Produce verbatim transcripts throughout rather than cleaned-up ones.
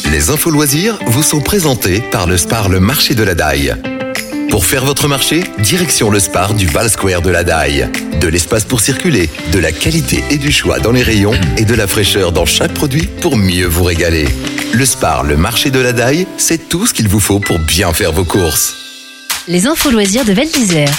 Les infos loisirs vous sont présentés par le Spar Le Marché de la Daille. Pour faire votre marché, direction le Spar du Val Square de la Daille. De l'espace pour circuler, de la qualité et du choix dans les rayons et de la fraîcheur dans chaque produit pour mieux vous régaler. Le Spar Le Marché de la Daille, c'est tout ce qu'il vous faut pour bien faire vos courses. Les infos loisirs de Val d'Isère.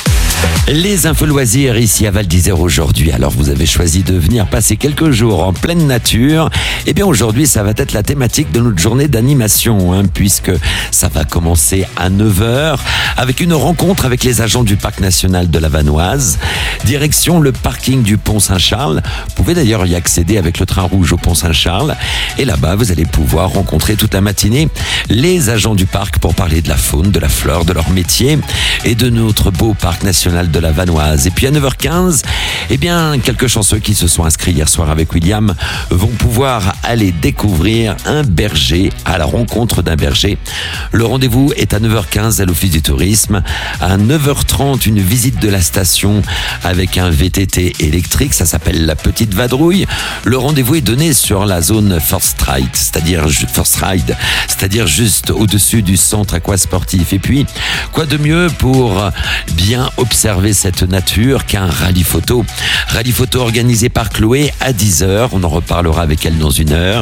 Les infos loisirs ici à Val d'Isère aujourd'hui. Alors vous avez choisi de venir passer quelques jours en pleine nature. Eh bien aujourd'hui ça va être la thématique de notre journée d'animation hein, puisque ça va commencer à neuf heures avec une rencontre avec les agents du parc national de la Vanoise. Direction le parking du Pont Saint-Charles. Vous pouvez d'ailleurs y accéder avec le train rouge au Pont Saint-Charles. Et là-bas vous allez pouvoir rencontrer toute la matinée les agents du parc pour parler de la faune, de la flore, de leur métier et de notre beau parc national de la Vanoise. Et puis à neuf heures quinze, eh bien, quelques chanceux qui se sont inscrits hier soir avec William vont pouvoir aller découvrir un berger, à la rencontre d'un berger. Le rendez-vous est à neuf heures quinze à l'Office du tourisme. À neuf heures trente, une visite de la station avec un V T T électrique. Ça s'appelle la Petite Vadrouille. Le rendez-vous est donné sur la zone First Ride, c'est-à-dire First Ride, c'est-à-dire juste au-dessus du centre aquasportif. Et puis, quoi de mieux pour bien observer cette nature qu'un rallye photo. Rallye photo organisé par Chloé à dix heures. On en reparlera avec elle dans une heure.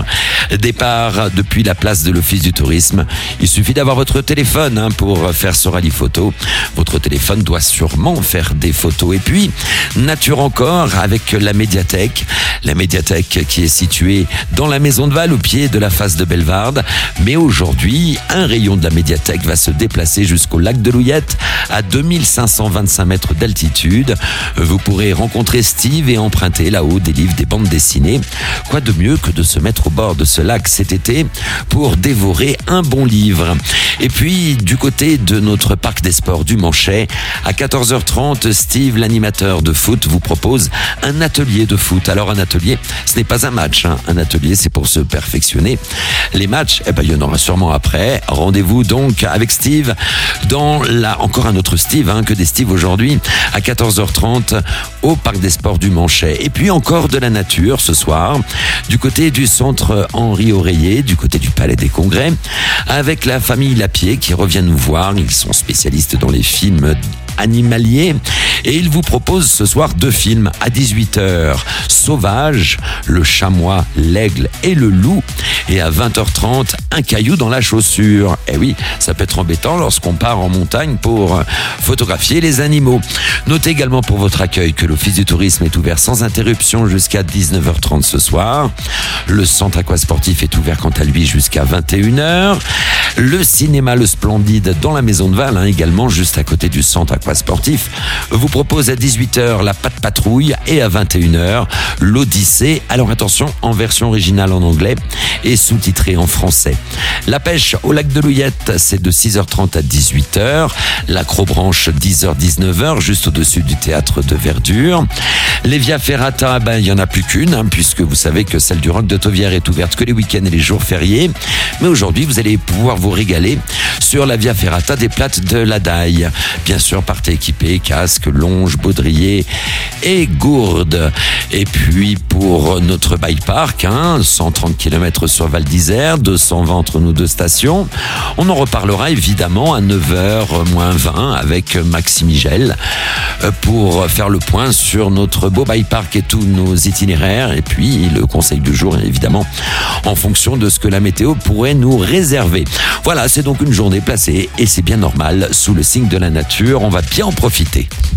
Départ depuis la place de l'Office du tourisme. Il suffit d'avoir votre téléphone hein, pour faire ce rallye photo. Votre téléphone doit sûrement faire des photos. Et puis, nature encore avec la médiathèque. La médiathèque qui est située dans la maison de Val au pied de la face de Bellevarde. Mais aujourd'hui, un rayon de la médiathèque va se déplacer jusqu'au lac de Louillette à deux mille cinq cent vingt-cinq mètres d'altitude. Vous pourrez rencontrer Steve et emprunter là-haut des livres, des bandes dessinées. Quoi de mieux que de se mettre au bord de ce lac cet été pour dévorer un bon livre. Et puis, du côté de notre parc des sports du Manchet, à quatorze heures trente, Steve, l'animateur de foot, vous propose un atelier de foot. Alors, un atelier, ce n'est pas un match. Hein. Un atelier, c'est pour se perfectionner. Les matchs, eh ben, il y en aura sûrement après. Rendez-vous donc avec Steve dans la, encore un autre Steve, hein, que des Steve aujourd'hui, à quatorze heures trente, au parc des sports du Manchet. Et puis encore de la nature ce soir, du côté du centre Henri Oreiller, du côté du Palais des Congrès, avec la famille Lapier qui revient nous voir. Ils sont spécialistes dans les films animalier et il vous propose ce soir deux films à dix-huit heures. Sauvage, le chamois, l'aigle et le loup, et à vingt heures trente, un caillou dans la chaussure. Et oui, ça peut être embêtant lorsqu'on part en montagne pour photographier les animaux. Notez également pour votre accueil que l'Office du tourisme est ouvert sans interruption jusqu'à dix-neuf heures trente ce soir. Le centre aquasportif est ouvert quant à lui jusqu'à vingt et une heures. Le cinéma Le Splendide dans la maison de Val, hein, également juste à côté du centre aquasportif, vous propose à dix-huit heures la Patte Patrouille et à vingt et une heures l'Odyssée. Alors attention, en version originale en anglais et sous-titrée en français. La pêche au lac de Louillette, c'est de six heures trente à dix-huit heures. L'acrobranche, dix heures dix-neuf heures, juste au-dessus du théâtre de Verdure. Les Via Ferrata, ben, il n'y en a plus qu'une, hein, puisque vous savez que celle du Roc de Tauvière est ouverte que les week-ends et les jours fériés. Mais aujourd'hui, vous allez pouvoir vous régaler sur la Via Ferrata des plates de la Daille. Bien sûr, partez équipés, casque, longe, baudrier et gourde. Et puis, pour notre bike park, hein, cent trente kilomètres sur Val d'Isère, deux cent vingt entre nos deux stations. On en reparlera évidemment à neuf heures moins vingt avec Maxime Migel pour faire le point sur notre beau bike park et tous nos itinéraires. Et puis, le conseil du jour, évidemment, en fonction de ce que la météo pourrait nous réserver. Voilà, c'est donc une journée placée et c'est bien normal sous le signe de la nature. On va bien en profiter.